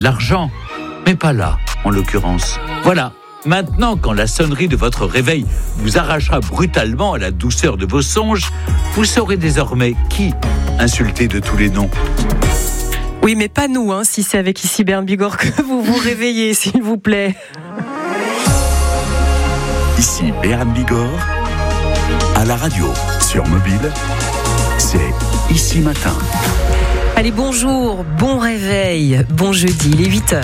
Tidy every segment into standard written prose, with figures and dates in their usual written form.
l'argent, mais pas là, en l'occurrence. Voilà, maintenant, quand la sonnerie de votre réveil vous arrachera brutalement à la douceur de vos songes, vous saurez désormais qui insulter de tous les noms. Oui, mais pas nous, si c'est avec ici Béarn Bigorre que vous vous réveillez, s'il vous plaît. Ici Béarn Bigorre, à la radio, sur mobile, c'est Ici Matin. Allez, bonjour, bon réveil, bon jeudi, il est 8h.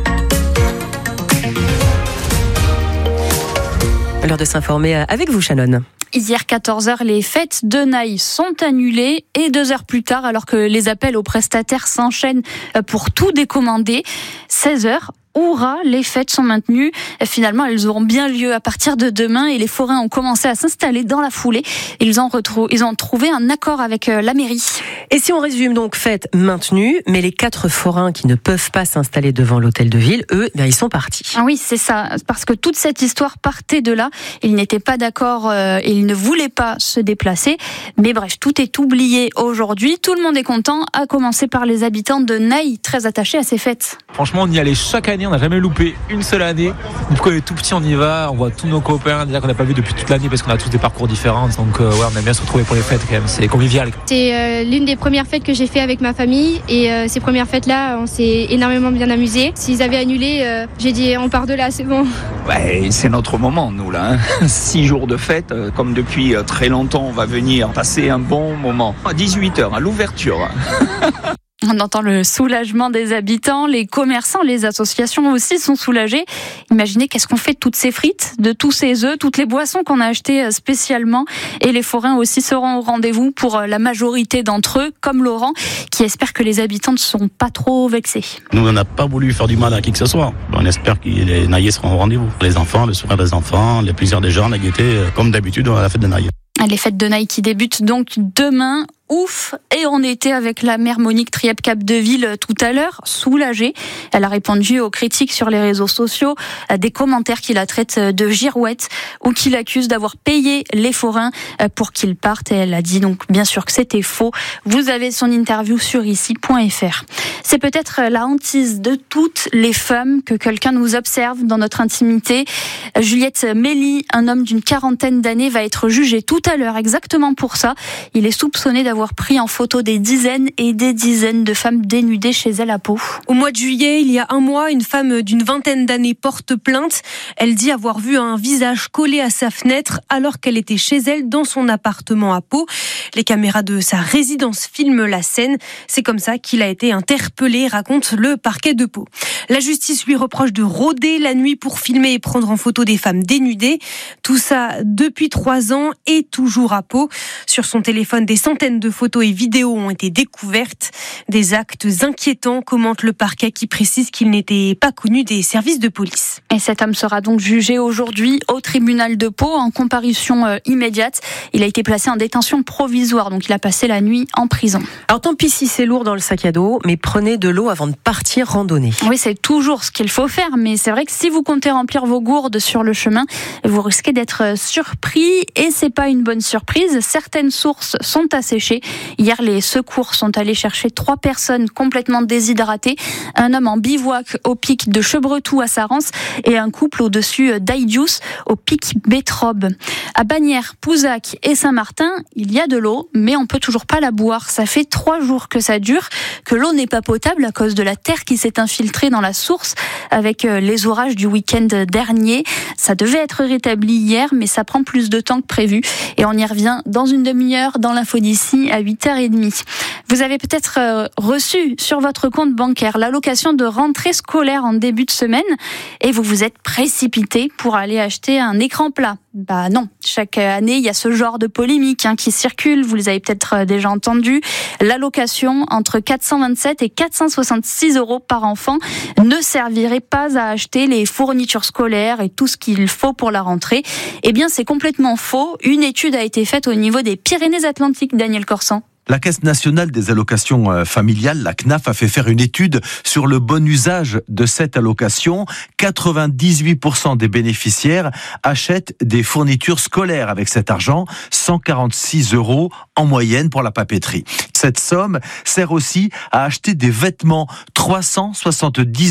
L'heure de s'informer avec vous, Shannon. Hier 14h, les fêtes de Naï sont annulées et 2 heures plus tard, alors que les appels aux prestataires s'enchaînent pour tout décommander, 16h, hurrah, les fêtes sont maintenues. Finalement, elles auront bien lieu à partir de demain et les forains ont commencé à s'installer dans la foulée. Ils ont trouvé un accord avec la mairie. Et si on résume donc, fêtes maintenues, mais les 4 forains qui ne peuvent pas s'installer devant l'hôtel de ville, eux, ils sont partis. Ah oui, c'est ça, parce que toute cette histoire partait de là. Ils n'étaient pas d'accord et ils ne voulaient pas se déplacer. Mais bref, tout est oublié aujourd'hui. Tout le monde est content, à commencer par les habitants de Naï, très attachés à ces fêtes. Franchement, on y allait chaque année, on n'a jamais loupé une seule année. Depuis qu'on est tout petit, on y va, on voit tous nos copains, déjà qu'on n'a pas vu depuis toute l'année parce qu'on a tous des parcours différents. Donc ouais, on aime bien se retrouver pour les fêtes quand même, c'est convivial. C'est l'une des premières fêtes que j'ai fait avec ma famille et ces premières fêtes-là, on s'est énormément bien amusé. S'ils avaient annulé, j'ai dit on part de là, c'est bon. Ouais, c'est notre moment, nous là. 6 jours de fête, comme depuis très longtemps, on va venir passer un bon moment. À 18h, à l'ouverture. On entend le soulagement des habitants, les commerçants, les associations aussi sont soulagés. Imaginez qu'est-ce qu'on fait de toutes ces frites, de tous ces œufs, toutes les boissons qu'on a achetées spécialement. Et les forains aussi seront au rendez-vous pour la majorité d'entre eux, comme Laurent, qui espère que les habitants ne seront pas trop vexés. Nous, on n'a pas voulu faire du mal à qui que ce soit. On espère que les Naïs seront au rendez-vous. Les enfants, le sourire des enfants, le plaisir des gens, la gaieté, comme d'habitude à la fête de Naïs. Les fêtes de Naï qui débutent donc demain. Ouf, et on était avec la maire Monique Triep-Capdeville tout à l'heure, soulagée. Elle a répondu aux critiques sur les réseaux sociaux, à des commentaires qui la traitent de girouette ou qui l'accusent d'avoir payé les forains pour qu'ils partent. Et elle a dit donc bien sûr que c'était faux. Vous avez son interview sur ici.fr. C'est peut-être la hantise de toutes les femmes que quelqu'un nous observe dans notre intimité. Juliette Méli, un homme d'une 40aine d'années, va être jugé tout à l'heure exactement pour ça. Il est soupçonné d'avoir pris en photo des dizaines et des dizaines de femmes dénudées chez elle à Pau. Au mois de juillet, il y a un mois, une femme d'une 20aine d'années porte plainte. Elle dit avoir vu un visage collé à sa fenêtre alors qu'elle était chez elle dans son appartement à Pau. Les caméras de sa résidence filment la scène. C'est comme ça qu'il a été interpellé, raconte le parquet de Pau. La justice lui reproche de rôder la nuit pour filmer et prendre en photo des femmes dénudées. Tout ça depuis 3 ans et toujours à Pau. Sur son téléphone, des centaines de photos et vidéos ont été découvertes. Des actes inquiétants, commente le parquet qui précise qu'il n'était pas connu des services de police. Et cet homme sera donc jugé aujourd'hui au tribunal de Pau en comparution immédiate. Il a été placé en détention provisoire, donc il a passé la nuit en prison. Alors tant pis si c'est lourd dans le sac à dos, mais prenez de l'eau avant de partir randonner. Oui, c'est toujours ce qu'il faut faire, mais c'est vrai que si vous comptez remplir vos gourdes sur le chemin, vous risquez d'être surpris et c'est pas une bonne surprise. Certaines sources sont asséchées. Hier, les secours sont allés chercher 3 personnes complètement déshydratées, un homme en bivouac au pic de Chebretou à Sarance et un couple au-dessus d'Aïdius au pic Bétrobe. À Bagnères, Pouzac et Saint-Martin, il y a de l'eau, mais on peut toujours pas la boire. Ça fait 3 jours que ça dure, que l'eau n'est pas potable à cause de la terre qui s'est infiltrée dans la source avec les orages du week-end dernier. Ça devait être rétabli hier, mais ça prend plus de temps que prévu. Et on y revient dans une demi-heure dans l'info d'ici à 8h30. Vous avez peut-être reçu sur votre compte bancaire l'allocation de rentrée scolaire en début de semaine et vous vous êtes précipité pour aller acheter un écran plat. Bah non, chaque année, il y a ce genre de polémique qui circule, vous les avez peut-être déjà entendu. L'allocation entre 427 et 466 € par enfant ne servirait pas à acheter les fournitures scolaires et tout ce qu'il faut pour la rentrée. Eh bien, c'est complètement faux. Une étude a été faite au niveau des Pyrénées-Atlantiques, Daniel Corsan. La Caisse nationale des allocations familiales, la CNAF, a fait faire une étude sur le bon usage de cette allocation. 98% des bénéficiaires achètent des fournitures scolaires avec cet argent, 146 € en moyenne pour la papeterie. Cette somme sert aussi à acheter des vêtements, 370